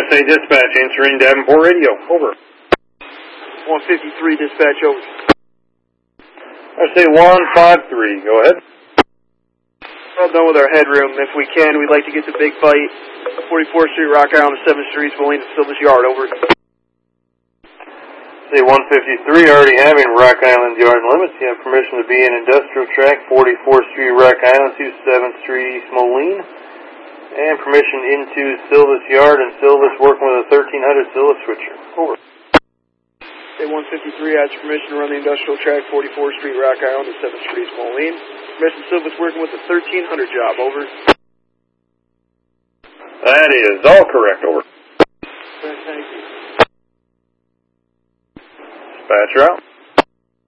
USA Dispatch, answering Davenport Radio. Over. 153 dispatch, over. USA 153, go ahead. Well done with our headroom. If we can, we'd like to get the big fight. 44th Street, Rock Island, 7th Street, Moline to Silvis Yard, over. USA 153, already having Rock Island Yard limits. You have permission to be in industrial track, 44th Street, Rock Island to 7th Street, East Moline. And permission into Silvis Yard and Silvis working with a 1300 Silvis switcher. Over. Say 153 has permission to run the industrial track 44th Street, Rock Island to 7th Street, Moline. Permission Silvis working with a 1300 job. Over. That is all correct. Over. Thank you. Dispatcher out.